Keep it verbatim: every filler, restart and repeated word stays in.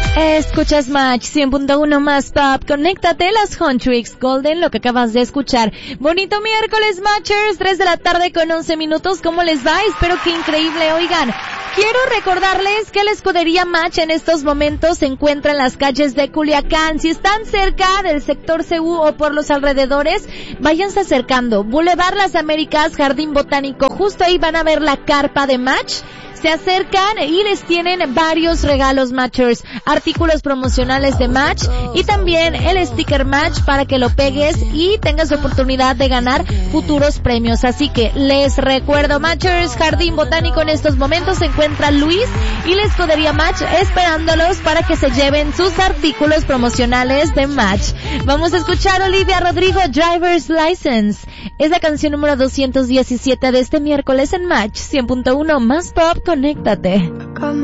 Escuchas Match cien punto uno más Pop. Conéctate, las Huntrix Golden, lo que acabas de escuchar. Bonito miércoles, Matchers, tres de la tarde con once minutos. ¿Cómo les va? Espero que increíble. Oigan, quiero recordarles que la escudería Match en estos momentos se encuentra en las calles de Culiacán. Si están cerca del sector C U o por los alrededores, váyanse acercando. Boulevard Las Américas, Jardín Botánico, justo ahí van a ver la carpa de Match. Se acercan y les tienen varios regalos, Matchers, artículos promocionales de Match y también el sticker Match para que lo pegues y tengas oportunidad de ganar futuros premios. Así que les recuerdo, Matchers, Jardín Botánico en estos momentos se encuentra Luis y la escudería Match esperándolos para que se lleven sus artículos promocionales de Match. Vamos a escuchar Olivia Rodrigo, Driver's License. Es la canción número doscientos diecisiete de este miércoles en Match cien punto uno más Pop. Conéctate.